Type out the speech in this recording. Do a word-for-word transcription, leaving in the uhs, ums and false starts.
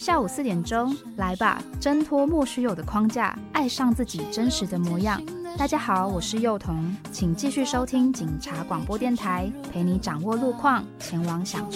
下午四点钟，来吧，挣脱莫须有的框架，爱上自己真实的模样。大家好，我是幼童，请继续收听警察广播电台，陪你掌握路况，前往想去